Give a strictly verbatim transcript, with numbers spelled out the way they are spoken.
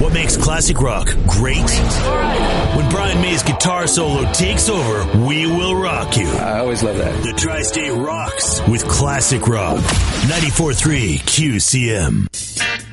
what makes classic rock great? When Brian May's guitar solo takes over, we will rock you. I always love that. The Tri-State rocks with classic rock. ninety-four point three Q C M.